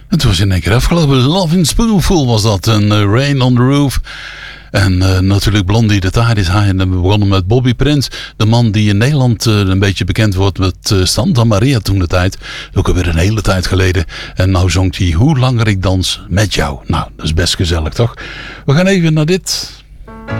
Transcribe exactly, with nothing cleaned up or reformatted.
Het was in één keer afgelopen. Love in Spoonful was dat. En uh, Rain on the Roof. En uh, natuurlijk Blondie de Tide is High. En we begonnen met Bobby Prince. De man die in Nederland uh, een beetje bekend wordt met uh, Santa Maria toen de tijd. Ook alweer een hele tijd geleden. En nou zongt hij Hoe langer ik dans met jou. Nou, dat is best gezellig toch? We gaan even naar dit.